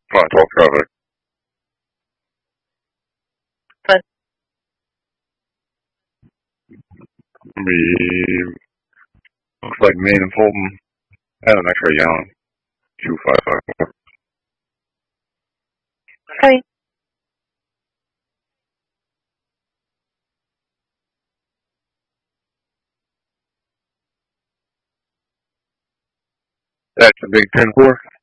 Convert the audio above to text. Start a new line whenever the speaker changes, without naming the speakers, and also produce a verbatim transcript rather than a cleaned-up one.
five twelve traffic.
But
We looks like Maine and Fulton had an X-ray Young. Two five five four.
Hi.
That's a big ten four.